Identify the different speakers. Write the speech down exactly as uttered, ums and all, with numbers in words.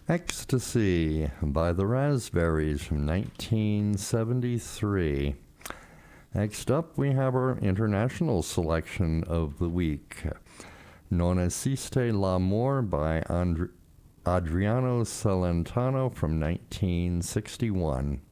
Speaker 1: Ecstasy by the Raspberries from nineteen seventy-three. Next up, we have our international selection of the week. Non esiste l'amor by Andr- Adriano Celentano from nineteen sixty-one.